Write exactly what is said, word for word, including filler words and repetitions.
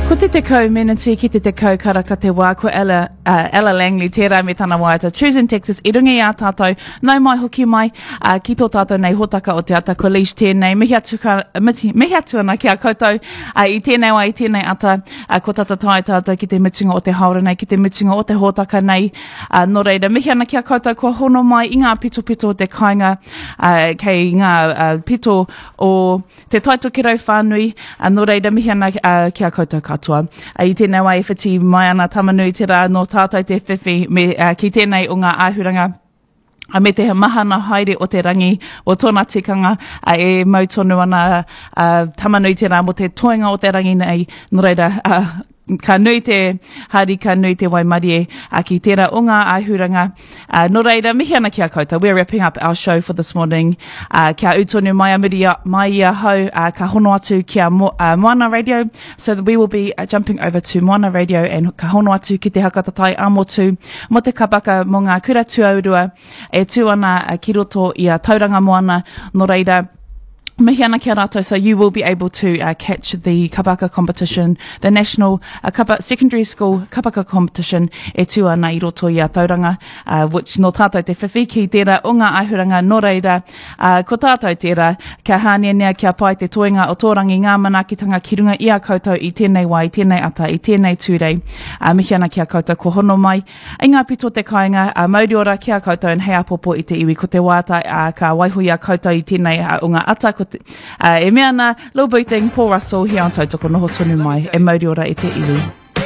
Ko te te kau menati ki te te kau karaka te wā ko Ella, uh, Ella Langley tērā me tana waita. Choosing Texas, i rungi a tātou, nau mai hoki mai, uh, ki tō tātou nei hotaka o te ata ko Leish tēnei, mihi atu, ka, miti, mihi atu ana ki a koutou, uh, i tēnei wā i tēnei ata, uh, ko tata tai tātou ki te mitunga o te haora nei, ki te mitunga o te hōtaka nei, uh, no reira, mihi ana ki a koutou kua hono mai i ngā pito pito o te kainga, uh, kei ngā uh, pito o te taitokirau whānui, uh, no reira, mihi ana uh, ki a koutou katoa. Uh, I tēnei wai whiti mai ana tamanui te rā no tātou te whiwhi me, uh, ki tēnei o ngā āhuranga. A me te mahana haere o te rangi o tōna tikanga uh, e mau tonu ana uh, tamanui te rā mo te toenga o te rangi nei, no reira, uh, ka nui te hari, ka nui te waimarie a ki tērā o ngā āhuranga. Uh, no reira, mihi ana ki a koutou. We're wrapping up our show for this morning. Uh, kia utonu mai amiri mai ia hau, uh, ka hono atu ki a Mo, uh, Moana Radio. So that we will be uh, jumping over to Moana Radio and ka hono atu ki te hakatatai a motu mo te kabaka mo ngā kura tuaurua e tū ana uh, ki roto i a tauranga Moana. No reira, mihi ana kia rātou, so you will be able to uh, catch the kabaka competition, the national uh, kapa, secondary school kabaka competition e tū ana i roto i a tauranga, uh, which no tātou te whiwhi ki tērā o ngā āhuranga no reira, uh, ko tātou tērā, kia hānenea kia pai te toenga o tōrangi ngā manakitanga ki runga i a koutou i tēnei wai, i tēnei ata, i tēnei tūrei, uh, mihi ana kia koutou ko hono mai, i ngā pito te kāinga, uh, mauri ora kia koutou and hei apopo i te iwi ko te wāta, uh, ka waihui a koutou i tēnei uh, o ngā ata, ko Uh, e mea na, Lil Boo Thing, Paul Russell, here on Tautoko Noho Tonu Mai, e mauri ora i te iwi.